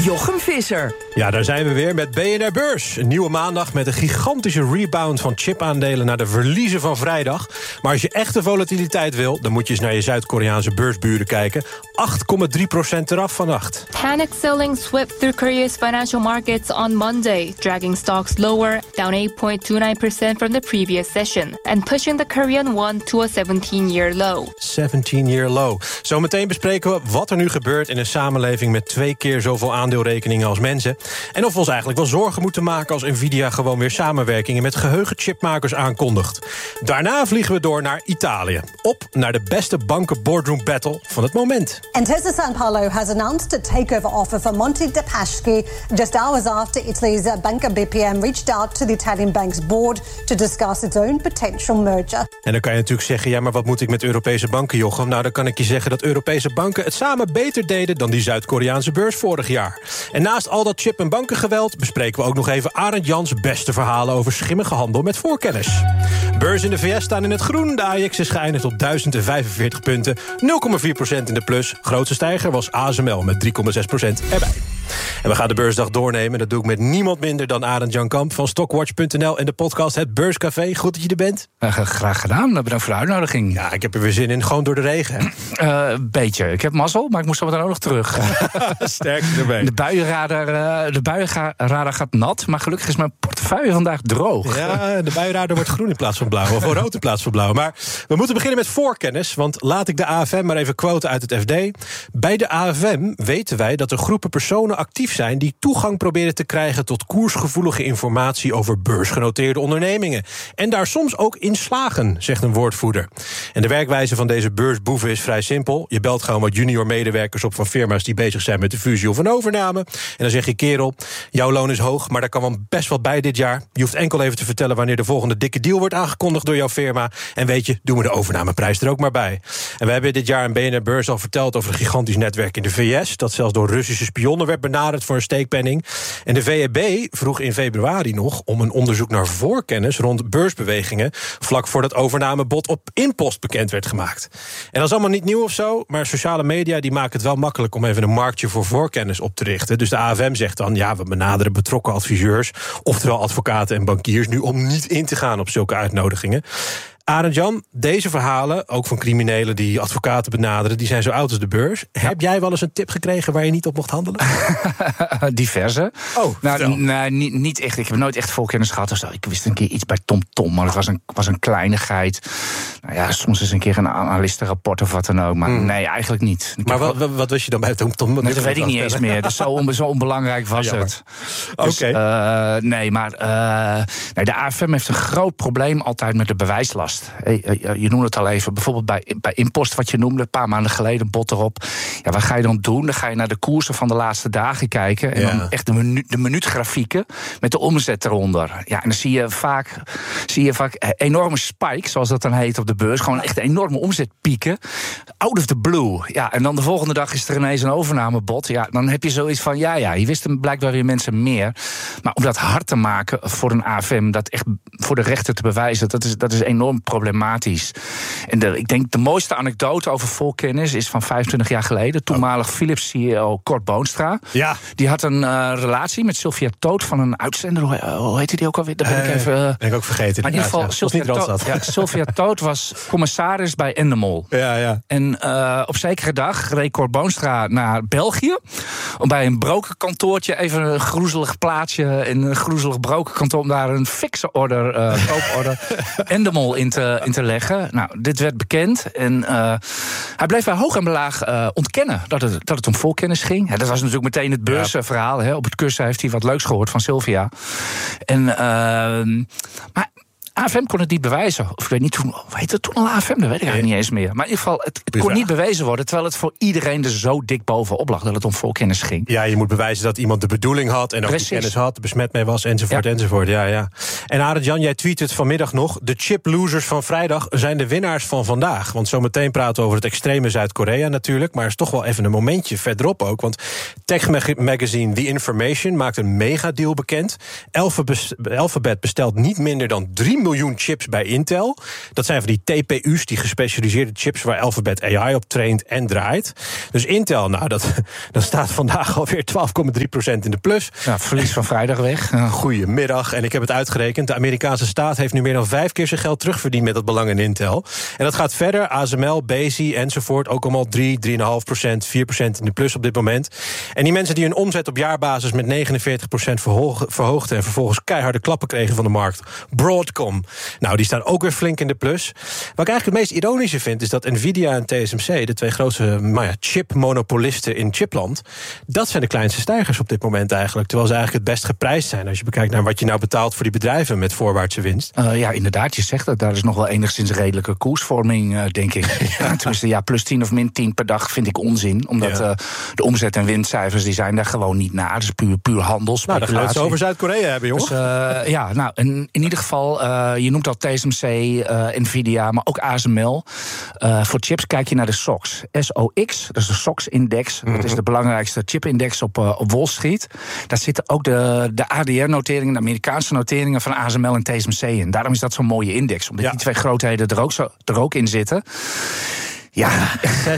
Jochem Visser. Ja, daar zijn we weer met BNR Beurs. Een nieuwe maandag met een gigantische rebound van chipaandelen naar de verliezen van vrijdag. Maar als je echte volatiliteit wil, dan moet je eens naar je Zuid-Koreaanse beursburen kijken. 8,3% eraf vannacht. Panic selling swept through Korea's financial markets on Monday, dragging stocks lower, down 8.29% from the previous session, and pushing the Korean won to a 17-year low. 17-year low. Zometeen bespreken we wat er nu gebeurt in een samenleving met 2 keer zoveel aandeelrekeningen als mensen. En of we ons eigenlijk wel zorgen moeten maken als Nvidia gewoon weer samenwerkingen met geheugenchipmakers aankondigt. Daarna vliegen we door naar Italië. Op naar de beste banken boardroom battle van het moment. Intesa Sanpaolo has announced a takeover offer for Monte dei Paschi just hours after Italy's Banca BPM reached out to the Italian bank's board to discuss its own potential merger. En dan kan je natuurlijk zeggen, ja, maar wat moet ik met Europese banken, Jochem? Nou, dan kan ik je zeggen dat Europese banken het samen beter deden dan die Zuid-Koreaanse beurs vorig jaar. En naast al dat chip- en bankengeweld bespreken we ook nog even Arend Jans' beste verhalen over schimmige handel met voorkennis. Beurs in de VS staan in het groen. De AEX is geëindigd op 1045 punten, 0,4% in de plus. Grootste stijger was ASML met 3,6% erbij. En we gaan de beursdag doornemen. Dat doe ik met niemand minder dan Arend Jan Kamp van Stockwatch.nl en de podcast Het Beurscafé. Goed dat je er bent. Graag gedaan. Bedankt voor de uitnodiging. Ja, ik heb er weer zin in. Gewoon door de regen. Beetje. Ik heb mazzel, maar ik moest zo meteen ook nog terug. Sterk erbij. De buienradar gaat nat, maar gelukkig is mijn portefeuille vandaag droog. Ja, de buienradar wordt groen in plaats van blauw. Of rood in plaats van blauw. Maar we moeten beginnen met voorkennis. Want laat ik de AFM maar even quoten uit het FD. Bij de AFM weten wij dat er groepen personen actief zijn die toegang proberen te krijgen tot koersgevoelige informatie over beursgenoteerde ondernemingen. En daar soms ook in slagen, zegt een woordvoerder. En de werkwijze van deze beursboeven is vrij simpel. Je belt gewoon wat junior medewerkers op van firma's die bezig zijn met de fusie of een overname. En dan zeg je, kerel, jouw loon is hoog, maar daar kan wel best wel bij dit jaar. Je hoeft enkel even te vertellen wanneer de volgende dikke deal wordt aangekondigd door jouw firma. En weet je, doen we de overnameprijs er ook maar bij. En we hebben dit jaar een BNR Beurs al verteld over een gigantisch netwerk in de VS, dat zelfs door Russische spionnen werd benaderd voor een steekpenning. En de VEB vroeg in februari nog om een onderzoek naar voorkennis rond beursbewegingen vlak voor dat overnamebod op Inpost bekend werd gemaakt. En dat is allemaal niet nieuw of zo, maar sociale media die maken het wel makkelijk om even een marktje voor voorkennis op te richten. Dus de AFM zegt dan, ja, we benaderen betrokken adviseurs, oftewel advocaten en bankiers, nu om niet in te gaan op zulke uitnodigingen. Arend Jan, deze verhalen, ook van criminelen die advocaten benaderen, die zijn zo oud als de beurs. Ja. Heb jij wel eens een tip gekregen waar je niet op mocht handelen? Diverse. Niet echt. Ik heb nooit echt voorkennis gehad of zo. Ik wist een keer iets bij TomTom, maar het was een kleinigheid. Nou ja, soms is een keer een analistenrapport of wat dan ook. Maar nee, eigenlijk niet. Maar wat wist je dan bij TomTom? Nee, dat weet ik niet eens meer. Dus zo onbelangrijk was het. Dus, Oké. De AFM heeft een groot probleem altijd met de bewijslast. Je noemde het al even, bijvoorbeeld bij Impost, wat je noemde, een paar maanden geleden, een bot erop. Ja, wat ga je dan doen? Dan ga je naar de koersen van de laatste dagen kijken. En dan echt de minuutgrafieken met de omzet eronder. Ja, en dan zie je vaak enorme spikes, zoals dat dan heet op de beurs. Gewoon echt enorme omzetpieken. Out of the blue. Ja, en dan de volgende dag is er ineens een overnamebod. Ja, dan heb je zoiets van, je wist blijkbaar weer mensen meer. Maar om dat hard te maken voor een AFM, dat echt voor de rechter te bewijzen, dat is enorm problematisch. En ik denk de mooiste anekdote over voorkennis is van 25 jaar geleden. Toenmalig Philips CEO Cort Boonstra. Ja. Die had een relatie met Sylvia Toot van een uitzender. Hoe heette die ook alweer? Dat ben ik even. Ben ik ook vergeten. Maar in ieder geval, Sylvia Toot was commissaris bij Endemol. Ja. En op zekere dag reed Cort Boonstra naar België om bij een brokerkantoortje even een groezelig plaatsje in een groezelig brokerkantoor om daar een fikse kooporder Endemol in te leggen. Nou, dit werd bekend en hij bleef bij hoog en belaag ontkennen dat het om voorkennis ging. Ja, dat was natuurlijk meteen het beursverhaal. Hè. Op het kussen heeft hij wat leuks gehoord van Sylvia. Maar AFM kon het niet bewijzen. Of ik weet niet toen, hoe heet het toen al AFM? Dat weet ik eigenlijk niet eens meer. Maar in ieder geval, het kon niet bewezen worden, terwijl het voor iedereen er zo dik bovenop lag dat het om voorkennis ging. Ja, je moet bewijzen dat iemand de bedoeling had en ook die kennis had, besmet mee was, enzovoort. Ja. En Arend Jan, jij tweet het vanmiddag nog. De chip losers van vrijdag zijn de winnaars van vandaag. Want zometeen praten we over het extreme Zuid-Korea natuurlijk, maar er is toch wel even een momentje verderop ook. Want tech magazine The Information maakt een megadeal bekend. Alphabet bestelt niet minder dan 3 miljoen chips bij Intel. Dat zijn van die TPU's, die gespecialiseerde chips waar Alphabet AI op traint en draait. Dus Intel, dat staat vandaag alweer 12,3% in de plus. Ja, verlies van vrijdag weg. Goedemiddag. En ik heb het uitgerekend. De Amerikaanse staat heeft nu meer dan 5 keer zijn geld terugverdiend met dat belang in Intel. En dat gaat verder. ASML, Besi enzovoort. Ook allemaal 3,5%, 4% in de plus op dit moment. En die mensen die hun omzet op jaarbasis met 49% verhoogden en vervolgens keiharde klappen kregen van de markt. Broadcom. Nou, die staan ook weer flink in de plus. Wat ik eigenlijk het meest ironische vind, is dat Nvidia en TSMC, de twee grootste chipmonopolisten in chipland, dat zijn de kleinste stijgers op dit moment eigenlijk. Terwijl ze eigenlijk het best geprijsd zijn als je bekijkt naar wat je nou betaalt voor die bedrijven met voorwaartse winst. Ja, inderdaad, je zegt dat. Daar is nog wel enigszins redelijke koersvorming, denk ik. Tenminste, plus 10 of min 10 per dag vind ik onzin. Omdat de omzet- en winstcijfers die zijn daar gewoon niet naar. Dat is puur handelsspeculatie. Nou, dan gaan we het over Zuid-Korea hebben, jongen. Dus, in ieder geval, je noemt al TSMC, Nvidia, maar ook ASML. Voor chips kijk je naar de SOX. SOX, dat is de SOX-index. Dat is de belangrijkste chipindex op Wall Street. Daar zitten ook de ADR-noteringen, de Amerikaanse noteringen van ASML en TSMC in. Daarom is dat zo'n mooie index, omdat die twee grootheden er ook in zitten. Ja,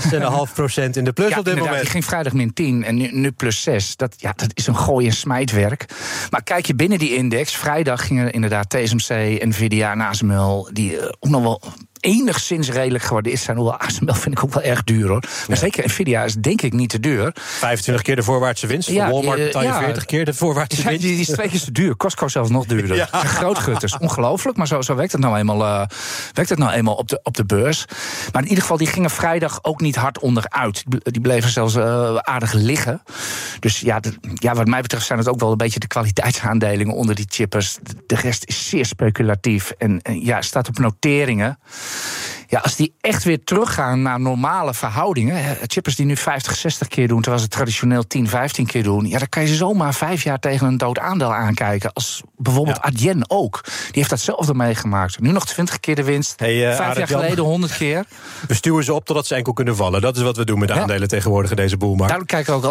6,5% in de plus op dit moment. Die ging vrijdag min 10 en nu plus 6. Dat is een gooi- en smijtwerk. Maar kijk je binnen die index, vrijdag gingen inderdaad TSMC, Nvidia en ASML, die ook nog wel enigszins redelijk gewaardeerd zijn. Hoewel ASML vind ik ook wel erg duur, hoor. Maar zeker Nvidia is denk ik niet te duur. 25 keer de voorwaartse winst. Van Walmart betaal je 40 keer de voorwaartse winst. Die is 2 keer te duur. Costco zelfs nog duurder. Ja. Grootgutters. Ongelooflijk, maar zo werkt het nou eenmaal op de beurs. Maar in ieder geval, die gingen vrijdag ook niet hard onderuit. Die bleven zelfs aardig liggen. Dus wat mij betreft zijn het ook wel een beetje de kwaliteitsaandelingen onder die chippers. De rest is zeer speculatief. En staat op noteringen. Ja, als die echt weer teruggaan naar normale verhoudingen, chippers die nu 50, 60 keer doen, terwijl ze traditioneel 10, 15 keer doen, dan kan je zomaar 5 jaar tegen een dood aandeel aankijken. Als bijvoorbeeld Adyen ook. Die heeft datzelfde meegemaakt. Nu nog 20 keer de winst. 5 jaar geleden 100 keer. We stuwen ze op totdat ze enkel kunnen vallen. Dat is wat we doen met de aandelen tegenwoordig in deze boelmarkt. Daarom kijken we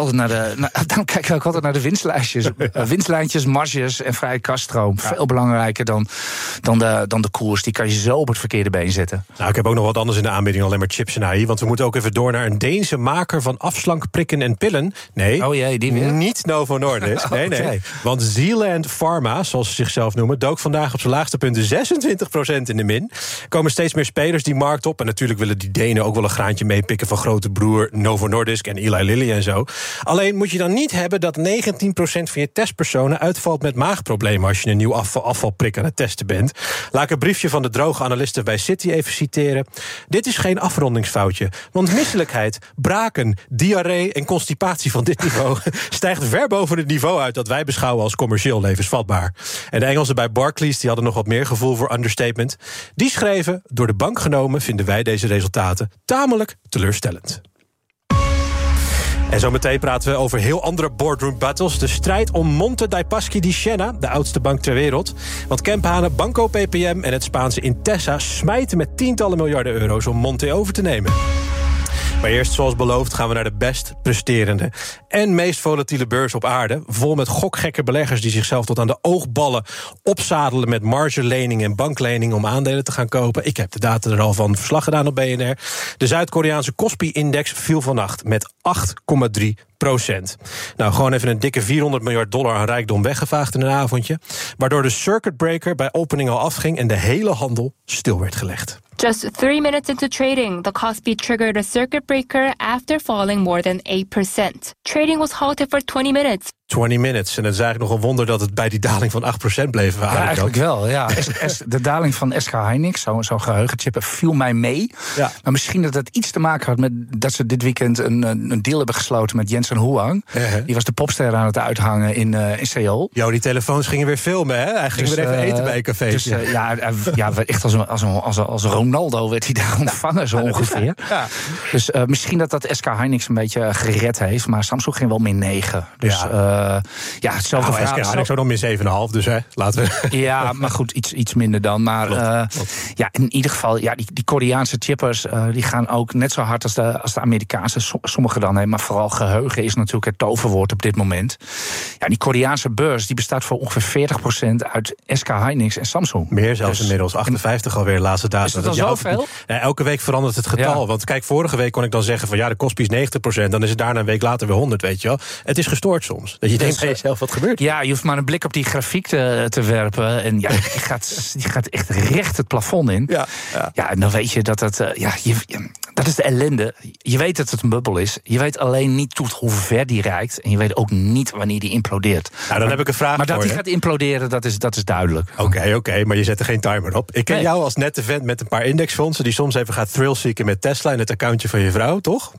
ook altijd naar de winstlijstjes. Winstlijntjes, marges en vrije kaststroom. Veel belangrijker dan de koers. Die kan je zo op het verkeerde been zetten. Nou, ik heb ook nog wat anders in de aanbieding, alleen maar chips en AI. Want we moeten ook even door naar een Deense maker van afslankprikken en pillen. Nee, oh jee, die weer? Niet Novo Nordisk. Nee. Okay. Want Zealand Pharma, zoals ze zichzelf noemen, dook vandaag op zijn laagste punten 26% in de min. Er komen steeds meer spelers die markt op. En natuurlijk willen die Denen ook wel een graantje meepikken van grote broer Novo Nordisk en Eli Lilly en zo. Alleen moet je dan niet hebben dat 19% van je testpersonen uitvalt met maagproblemen als je een nieuw afvalprik aan het testen bent. Laat ik een briefje van de droge analisten bij Citi even citeren. Dit is geen afrondingsfoutje, want misselijkheid, braken, diarree en constipatie van dit niveau stijgt ver boven het niveau uit dat wij beschouwen als commercieel levensvatbaar. En de Engelsen bij Barclays die hadden nog wat meer gevoel voor understatement. Die schreven, door de bank genomen vinden wij deze resultaten tamelijk teleurstellend. En zometeen praten we over heel andere boardroom battles. De strijd om Monte dei Paschi di Siena, de oudste bank ter wereld. Want Kemphane, Banco PPM en het Spaanse Intesa smijten met tientallen miljarden euro's om Monte over te nemen. Maar eerst, zoals beloofd, gaan we naar de best presterende en meest volatiele beurs op aarde. Vol met gokgekke beleggers die zichzelf tot aan de oogballen opzadelen met margelening en banklening om aandelen te gaan kopen. Ik heb de data er al van verslag gedaan op BNR. De Zuid-Koreaanse Kospi-index viel vannacht met 8,3%. Nou, gewoon even een dikke $400 miljard aan rijkdom weggevaagd in een avondje. Waardoor de circuit breaker bij opening al afging en de hele handel stil werd gelegd. Just 3 minutes into trading, the Kospi triggered a circuit breaker after falling more than 8%. Trading was halted for 20 minutes. 20 minutes. En het is eigenlijk nog een wonder dat het bij die daling van 8% bleef. Ja, eigenlijk wel. Ja. De daling van SK Hynix, zo'n geheugenchip, viel mij mee. Ja. Maar misschien dat het iets te maken had met dat ze dit weekend een deal hebben gesloten met Jensen Huang. Die was de popster aan het uithangen in Seoul. Jo, die telefoons gingen weer filmen, hè? Hij ging weer even eten bij een café. Dus echt als Ronaldo werd hij daar ontvangen, zo ongeveer. Ja. Dus misschien dat SK Hynix een beetje gered heeft. Maar Samsung ging wel min 9. Dus hetzelfde verhaal. Ik zou nog meer 7,5, dus hè, laten we... Ja, maar goed, iets minder dan. Maar Klopt. ja, in ieder geval, ja, die Koreaanse chippers... die gaan ook net zo hard als de Amerikaanse. Sommigen dan, maar vooral geheugen is natuurlijk het toverwoord op dit moment. Ja, die Koreaanse beurs die bestaat voor ongeveer 40% uit SK Hynix en Samsung. Meer zelfs inmiddels, 58 alweer, laatste data. Is dat al zoveel? Elke week verandert het getal. Ja. Want kijk, vorige week kon ik dan zeggen van ja, de Kospi is 90%, dan is het daarna een week later weer 100, weet je wel. Het is gestoord soms. Dat je denkt bij jezelf, wat gebeurt? Ja, je hoeft maar een blik op die grafiek te werpen. En ja, die gaat echt recht het plafond in. Ja, en dan weet je dat het... dat is de ellende. Je weet dat het een bubbel is. Je weet alleen niet tot hoe ver die reikt. En je weet ook niet wanneer die implodeert. Nou, dan heb ik een vraag maar voor dat die je. gaat imploderen, dat is duidelijk. Oké, maar je zet er geen timer op. Ik ken jou als nette vent met een paar indexfondsen die soms even gaat thrill-seeken met Tesla in het accountje van je vrouw, toch?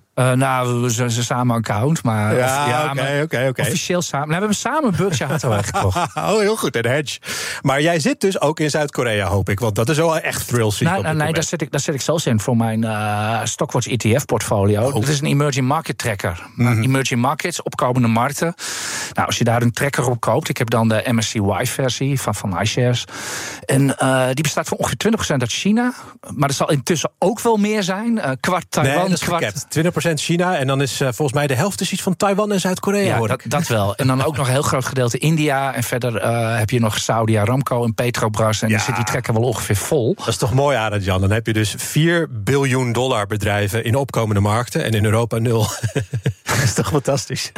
Ze samen account, maar... Oké. Officieel samen. Nou, we hebben samen Berkshire Hathaway gekocht. Oh, heel goed, een hedge. Maar jij zit dus ook in Zuid-Korea, hoop ik. Want dat is wel echt thrill-seek. Nee, daar zit ik zelfs in voor mijn Stockwatch ETF-portfolio. Dat is een emerging market tracker. Emerging markets, opkomende markten. Nou, als je daar een tracker op koopt... Ik heb dan de MSCY-versie van iShares. En die bestaat voor ongeveer 20% uit China. Maar er zal intussen ook wel meer zijn. Kwart Taiwan, nee, dat is kwart... 20% China en dan is volgens mij de helft is iets van Taiwan en Zuid-Korea. Ja, dat wel. En dan ook nog een heel groot gedeelte India. En verder heb je nog Saudi Aramco en Petrobras. En die zit die trekken wel ongeveer vol. Dat is toch mooi, Arend-Jan. Dan heb je dus $4 biljoen bedrijven in opkomende markten en in Europa 0. Dat is toch fantastisch?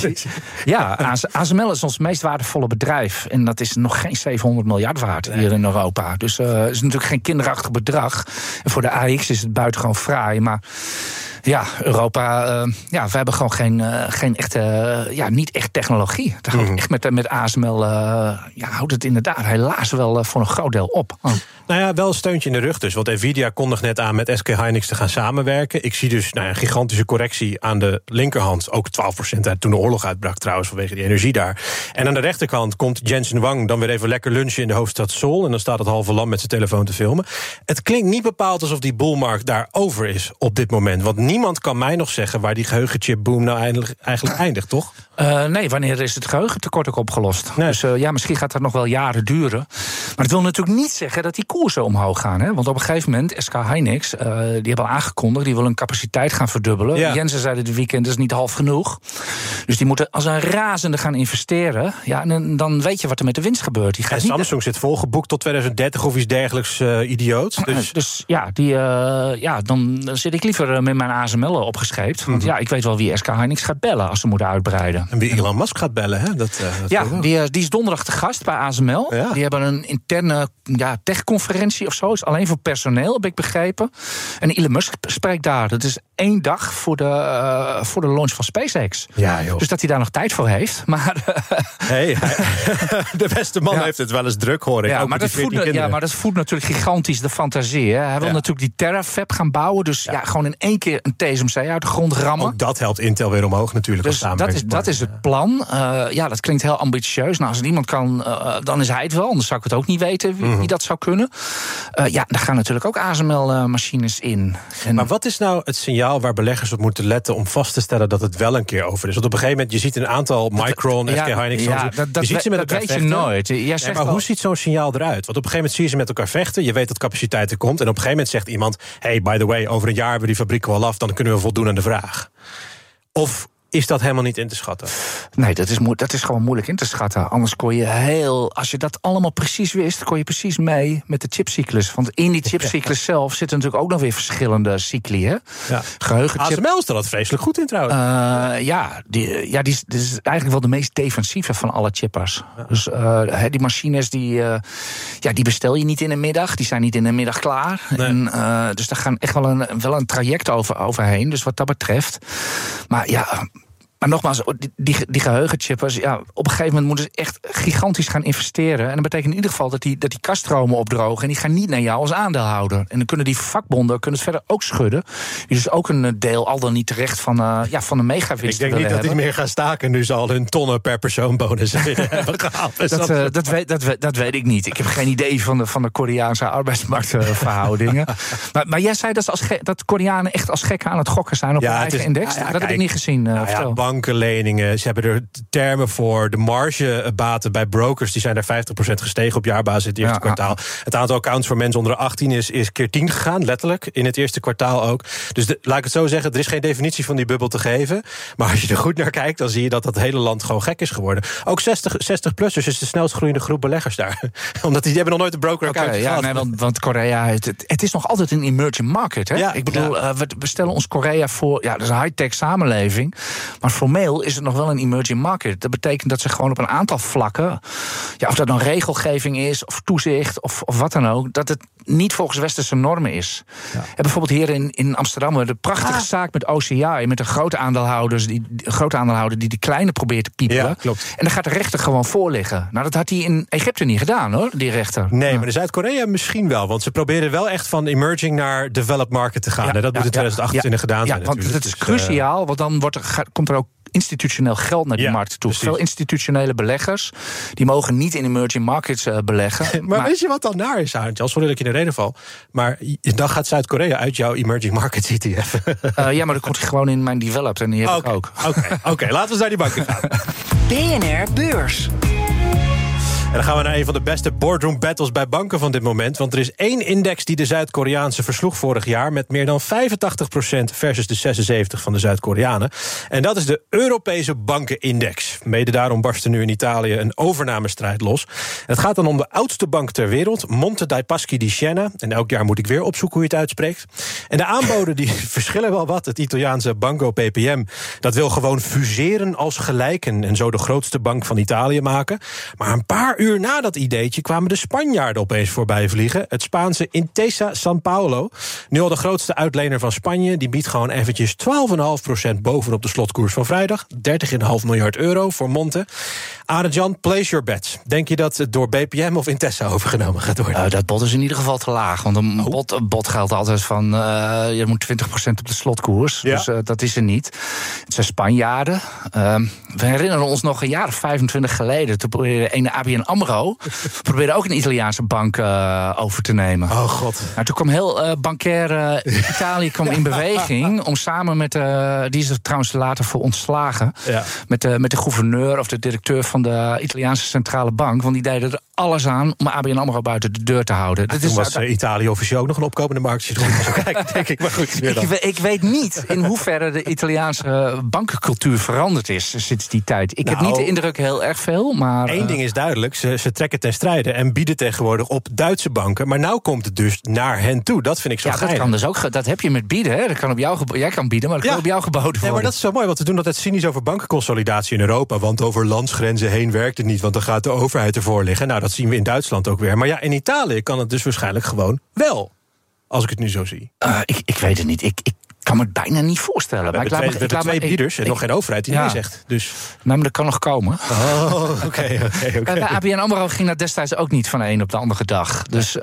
Ja, ASML is ons meest waardevolle bedrijf. En dat is nog geen 700 miljard waard hier in Europa. Dus het is natuurlijk geen kinderachtig bedrag. En voor de AX is het buitengewoon fraai. Maar ja, Europa, we hebben gewoon geen echte, niet echt technologie. Daar houdt echt met ASML, houdt het inderdaad helaas wel voor een groot deel op. Oh. Nou ja, wel een steuntje in de rug dus. Want Nvidia kondigt net aan met SK Hynix te gaan samenwerken. Ik zie dus een gigantische correctie aan de linkerhand. Ook 12% toen de oorlog uitbrak trouwens, vanwege die energie daar. En aan de rechterkant komt Jensen Huang dan weer even lekker lunchen in de hoofdstad Seoul. En dan staat het halve land met zijn telefoon te filmen. Het klinkt niet bepaald alsof die bullmarkt daar over is op dit moment. Want niemand kan mij nog zeggen waar die geheugenchipboom nou eigenlijk eindigt, toch? Nee, wanneer is het geheugentekort ook opgelost? Nee. Dus misschien gaat dat nog wel jaren duren. Maar dat wil natuurlijk niet zeggen dat die koersen omhoog gaan. Hè? Want op een gegeven moment, SK Hynix, die hebben al aangekondigd, die willen hun capaciteit gaan verdubbelen. Ja. Jensen zei dit weekend, dat is niet half genoeg. Dus die moeten als een razende gaan investeren. Ja, en dan weet je wat er met de winst gebeurt. Die gaat en Samsung zit volgeboekt tot 2030 of iets dergelijks idioots. Dus dan zit ik liever met mijn ASML opgescheept. Want ik weet wel wie SK Hynix gaat bellen als ze moeten uitbreiden. En wie Elon Musk gaat bellen, hè? Die is donderdag te gast bij ASML. Ja. Die hebben een interne techconferentie of zo. Is alleen voor personeel, heb ik begrepen. En Elon Musk spreekt daar. Dat is 1 dag voor de launch van SpaceX. Ja, joh. Dus dat hij daar nog tijd voor heeft. Maar de beste man heeft het wel eens druk, hoor ik. Ja, maar dat voedt natuurlijk gigantisch de fantasie. Hè. Hij wil natuurlijk die Terafab gaan bouwen. Dus gewoon in 1 keer een TSMC uit de grond rammen. Ook dat helpt Intel weer omhoog natuurlijk. Dus dat is het plan. Dat klinkt heel ambitieus. Nou, als er iemand kan, dan is hij het wel. Anders zou ik het ook niet weten wie dat zou kunnen. Daar gaan natuurlijk ook ASML-machines in. Maar wat is nou het signaal waar beleggers op moeten letten om vast te stellen dat het wel een keer over is? Want op een gegeven moment, je ziet een aantal Micron, SK Hynix, je ziet ze met elkaar vechten. Dat weet je nooit. Maar hoe ziet zo'n signaal eruit? Want op een gegeven moment zie je ze met elkaar vechten. Je weet dat capaciteit er komt. En op een gegeven moment zegt iemand, hey, by the way, over een jaar hebben we die fabriek wel af, dan kunnen we voldoen aan de vraag. Of is dat helemaal niet in te schatten? Nee, dat is gewoon moeilijk in te schatten. Anders kon je als je dat allemaal precies wist, kon je precies mee met de chipcyclus. Want in die chipcyclus zelf zitten natuurlijk ook nog weer verschillende cycli. Hè? Ja. Geheugenchip. ASML is er dat vreselijk goed in trouwens. Die is eigenlijk wel de meest defensieve van alle chippers. Ja. Dus die machines die bestel je niet in de middag. Die zijn niet in de middag klaar. Nee. En, dus daar gaan echt wel een traject overheen. Dus wat dat betreft. Maar nogmaals, die geheugenchippers, op een gegeven moment moeten ze echt gigantisch gaan investeren. En dat betekent in ieder geval dat die kasstromen opdrogen. En die gaan niet naar jou als aandeelhouder. En dan kunnen die vakbonden het verder ook schudden. Die dus ook een deel al dan niet terecht van de megawinst. Ik denk niet dat die meer gaan staken nu ze al hun tonnen per persoon bonus hebben gehaald. Dat weet ik niet. Ik heb geen idee van de Koreaanse arbeidsmarktverhoudingen. maar jij zei dat Koreanen echt als gekken aan het gokken zijn op hun eigen index. Dat heb ik niet gezien. Banken bankenleningen. Ze hebben er termen voor. De margebaten bij brokers, die zijn daar 50% gestegen op jaarbasis in het eerste kwartaal. Het aantal accounts voor mensen onder de 18 is keer 10 gegaan, letterlijk, in het eerste kwartaal ook. Dus laat ik het zo zeggen, er is geen definitie van die bubbel te geven. Maar als je er goed naar kijkt, dan zie je dat hele land gewoon gek is geworden. Ook 60-plussers is de snelst groeiende groep beleggers daar. Omdat die hebben nog nooit een broker-account gehad. Nee, want Korea, het is nog altijd een emerging market. Hè? Ja, ik bedoel, we stellen ons Korea voor, dat is een high-tech samenleving. Maar formeel is het nog wel een emerging market. Dat betekent dat ze gewoon op een aantal vlakken, of dat nou regelgeving is, of toezicht, of wat dan ook, dat het niet volgens westerse normen is. Ja. En bijvoorbeeld hier in Amsterdam, de prachtige zaak met OCI, met een grote aandeelhouder die de kleine probeert te piepelen. Ja, klopt. En dan gaat de rechter gewoon voor liggen. Nou, dat had hij in Egypte niet gedaan, hoor, die rechter. Nee, maar in Zuid-Korea misschien wel. Want ze proberen wel echt van emerging naar developed market te gaan. En dat moet in 2028 gedaan zijn. Ja, want dat is cruciaal, want dan komt er ook institutioneel geld naar die markt toe. Precies. Veel institutionele beleggers die mogen niet in emerging markets beleggen. maar weet je wat dan naar is, Arendtje? Sorry dat ik in de reden val. Maar dan gaat Zuid-Korea uit jouw emerging markets ETF. Ja, maar dan komt hij gewoon in mijn developed en die heb ik ook. Oké, laten we eens naar die banken gaan. BNR Beurs. En dan gaan we naar een van de beste boardroom battles bij banken van dit moment. Want er is één index die de Zuid-Koreaanse versloeg vorig jaar met meer dan 85% versus de 76% van de Zuid-Koreanen. En dat is de Europese bankenindex. Mede daarom barstte nu in Italië een overnamestrijd los. En het gaat dan om de oudste bank ter wereld, Monte dei Paschi di Siena. En elk jaar moet ik weer opzoeken hoe je het uitspreekt. En de aanboden die verschillen wel wat. Het Italiaanse Banco PPM, dat wil gewoon fuseren als gelijken en zo de grootste bank van Italië maken. Maar een paar uur na dat ideetje kwamen de Spanjaarden opeens voorbij vliegen. Het Spaanse Intesa San Paolo, nu al de grootste uitlener van Spanje, die biedt gewoon eventjes 12,5% bovenop de slotkoers van vrijdag. 30,5 miljard euro voor Monte. Arend-Jan, place your bets. Denk je dat het door BPM of Intesa overgenomen gaat worden? Dat bod is in ieder geval te laag. Want een bod geldt altijd van je moet 20% op de slotkoers. Ja. Dus dat is er niet. Het zijn Spanjaarden. We herinneren ons nog een jaar of 25 geleden. Toen probeerde een ABN AMRO ook een Italiaanse bank over te nemen. Oh god. Nou, toen kwam heel bankair Italië in beweging om samen met die is er trouwens later voor ontslagen. Ja. Met de gouverneur of de directeur van de Italiaanse centrale bank. Want die deden er alles aan om ABN AMRO buiten de deur te houden. Dat toen was Italië officieel ook nog een opkomende markt. Denk ik, maar goed. Ik weet niet in hoeverre de Italiaanse bankencultuur veranderd is sinds die tijd. Ik heb niet de indruk heel erg veel, maar één ding is duidelijk, ze trekken ten strijde en bieden tegenwoordig op Duitse banken. Maar nou komt het dus naar hen toe. Dat vind ik zo geinig. Dat kan dus ook. Dat heb je met bieden. Hè? Dat kan op jij kan bieden, maar dat kan op jou geboden worden. Ja, maar dat is zo mooi, want we doen altijd cynisch over bankenconsolidatie in Europa. Want over landsgrenzen heen werkt het niet, want dan gaat de overheid ervoor liggen. Nou, dat zien we in Duitsland ook weer. Maar ja, in Italië kan het dus waarschijnlijk gewoon wel. Als ik het nu zo zie. Ik weet het niet. Ik kan me het bijna niet voorstellen. Ja, we hebben twee bieders en nog geen overheid die nee zegt. Dus. Maar dat kan nog komen. Oké. Bij ABN AMRO ging dat destijds ook niet van de een op de andere dag. Dus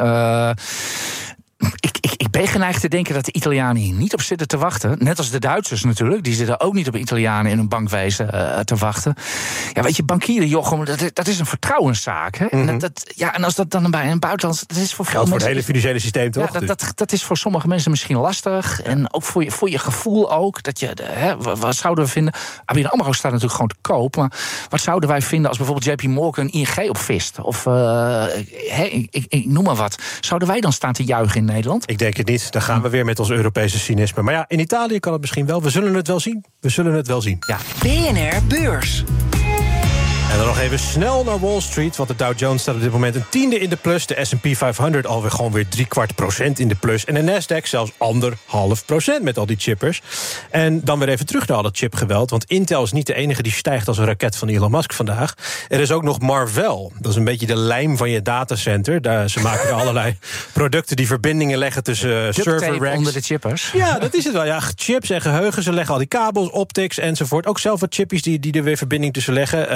ik ben geneigd te denken dat de Italianen hier niet op zitten te wachten. Net als de Duitsers natuurlijk. Die zitten ook niet op Italianen in hun bankwezen te wachten. Ja, weet je, bankieren, Jochem, dat is een vertrouwenszaak. Hè? Mm-hmm. En als dat dan bij een buitenlands, dat is voor veel mensen, het hele financiële systeem, toch? Ja, dat is voor sommige mensen misschien lastig. Ja. En ook voor je gevoel ook. Dat je, wat zouden we vinden? ABN AMRO staat natuurlijk gewoon te koop. Maar wat zouden wij vinden als bijvoorbeeld JP Morgan ING opvist? Of ik noem maar wat. Zouden wij dan staan te juichen in Nederland? Ik denk het niet. Dan gaan we weer met ons Europese cynisme. Maar ja, in Italië kan het misschien wel. We zullen het wel zien. Ja. BNR Beurs. En dan nog even snel naar Wall Street, want de Dow Jones staat op dit moment een tiende in de plus. De S&P 500 alweer gewoon weer 0,75% in de plus. En de Nasdaq zelfs 1,5% met al die chippers. En dan weer even terug naar al dat chipgeweld, want Intel is niet de enige die stijgt als een raket van Elon Musk vandaag. Er is ook nog Marvell. Dat is een beetje de lijm van je datacenter. Ze maken allerlei producten die verbindingen leggen tussen server racks. Onder de chippers. Ja, dat is het wel. Ja, chips en geheugen, ze leggen al die kabels, optics enzovoort. Ook zelf wat chippies die er weer verbinding tussen leggen. Ik ga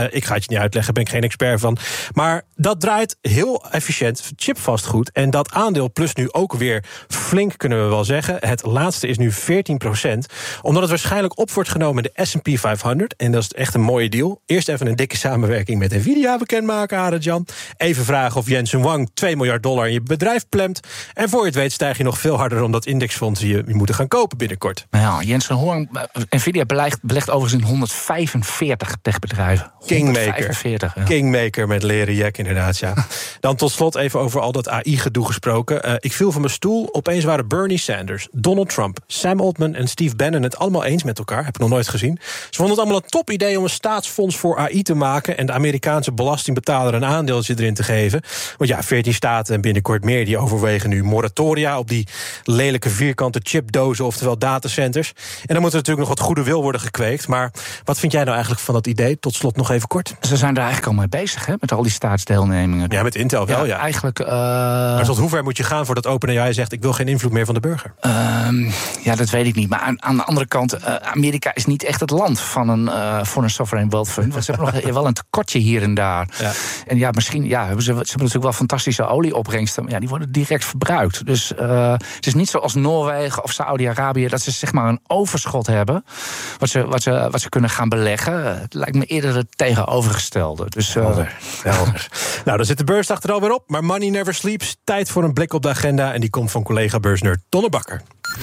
je niet uitleggen, ben ik geen expert van. Maar dat draait heel efficiënt chipvastgoed. En dat aandeel plus nu ook weer flink, kunnen we wel zeggen. Het laatste is nu 14%. Omdat het waarschijnlijk op wordt genomen in de S&P 500. En dat is echt een mooie deal. Eerst even een dikke samenwerking met Nvidia bekendmaken, Arend-Jan. Even vragen of Jensen Huang $2 miljard in je bedrijf plemt. En voor je het weet stijg je nog veel harder, omdat indexfondsen je moeten gaan kopen binnenkort. Ja, Jensen Huang, Nvidia belegt overigens in 145 techbedrijven. Kingmaker. Ja. Kingmaker met leren jack, inderdaad, ja. Dan tot slot even over al dat AI-gedoe gesproken. Ik viel van mijn stoel. Opeens waren Bernie Sanders, Donald Trump, Sam Altman en Steve Bannon het allemaal eens met elkaar. Heb ik nog nooit gezien. Ze vonden het allemaal een top idee om een staatsfonds voor AI te maken en de Amerikaanse belastingbetaler een aandeeltje erin te geven. Want ja, 14 staten en binnenkort meer die overwegen nu moratoria op die lelijke vierkante chipdozen, oftewel datacenters. En dan moet er natuurlijk nog wat goede wil worden gekweekt. Maar wat vind jij nou eigenlijk van dat idee? Tot slot nog even kort. Ze zijn daar eigenlijk al mee bezig, hè, met al die staatsdeelnemingen. Ja, met Intel wel, ja. Eigenlijk, maar tot hoever moet je gaan voordat OpenAI zegt, ik wil geen invloed meer van de burger? Ja, dat weet ik niet. Maar aan de andere kant, Amerika is niet echt het land voor een sovereign wealth fund. Want ze hebben nog wel een tekortje hier en daar. Ja. En ja, misschien hebben ze natuurlijk wel fantastische olieopbrengsten. Maar ja, die worden direct verbruikt. Dus het is niet zoals Noorwegen of Saudi-Arabië dat ze zeg maar een overschot hebben wat ze kunnen gaan beleggen. Het lijkt me eerder het tegenovergestelde. Dus, helder. Nou, dan zit de beursdag er alweer op. Maar money never sleeps. Tijd voor een blik op de agenda. En die komt van collega beursnerd Donne Bakker.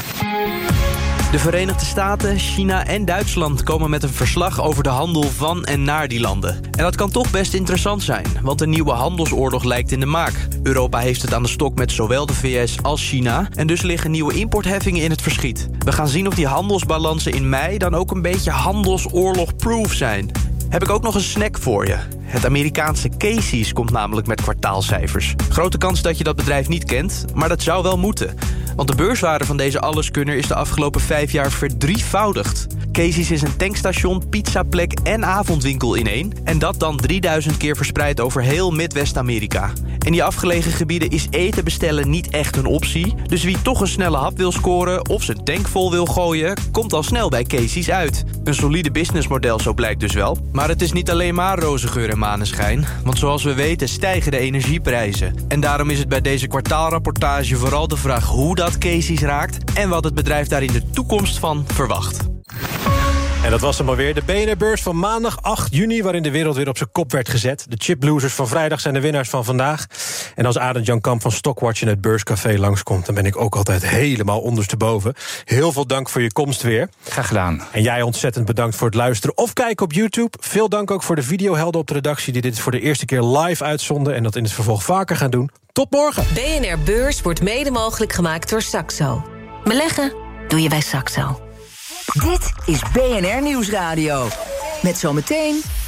De Verenigde Staten, China en Duitsland komen met een verslag over de handel van en naar die landen. En dat kan toch best interessant zijn, want een nieuwe handelsoorlog lijkt in de maak. Europa heeft het aan de stok met zowel de VS als China en dus liggen nieuwe importheffingen in het verschiet. We gaan zien of die handelsbalansen in mei dan ook een beetje handelsoorlog-proof zijn. Heb ik ook nog een snack voor je. Het Amerikaanse Casey's komt namelijk met kwartaalcijfers. Grote kans dat je dat bedrijf niet kent, maar dat zou wel moeten. Want de beurswaarde van deze alleskunner is de afgelopen 5 jaar verdrievoudigd. Casey's is een tankstation, pizzaplek en avondwinkel in één. En dat dan 3000 keer verspreid over heel Midwest-Amerika. In die afgelegen gebieden is eten bestellen niet echt een optie. Dus wie toch een snelle hap wil scoren of zijn tank vol wil gooien, komt al snel bij Casey's uit. Een solide businessmodel, zo blijkt dus wel. Maar het is niet alleen maar roze geur en maneschijn. Want zoals we weten stijgen de energieprijzen. En daarom is het bij deze kwartaalrapportage vooral de vraag hoe dat Casey's raakt en wat het bedrijf daar in de toekomst van verwacht. En dat was hem alweer, de BNR-beurs van maandag 8 juni... waarin de wereld weer op zijn kop werd gezet. De chiplosers van vrijdag zijn de winnaars van vandaag. En als Arend-Jan Kamp van Stockwatch in het beurscafé langskomt... dan ben ik ook altijd helemaal ondersteboven. Heel veel dank voor je komst weer. Graag gedaan. En jij ontzettend bedankt voor het luisteren of kijken op YouTube. Veel dank ook voor de videohelden op de redactie... die dit voor de eerste keer live uitzonden... en dat in het vervolg vaker gaan doen. Tot morgen. BNR Beurs wordt mede mogelijk gemaakt door Saxo. Beleggen doe je bij Saxo. Dit is BNR Nieuwsradio. Met zometeen